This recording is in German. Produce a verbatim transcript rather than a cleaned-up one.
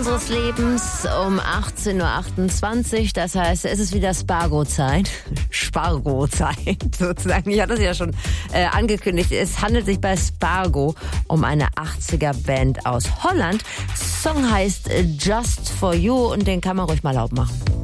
unseres Lebens um achtzehn Uhr achtundzwanzig. Das heißt, es ist wieder Spargo-Zeit. Spargo-Zeit sozusagen. Ich hatte es ja schon äh, angekündigt. Es handelt sich bei Spargo um eine achtziger-Band aus Holland. Song heißt Just For You und den kann man ruhig mal laut machen.